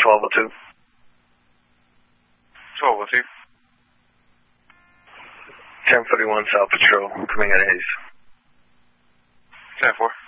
1202. 1202. 1041 South Patrol, coming out of Hayes. 10-4.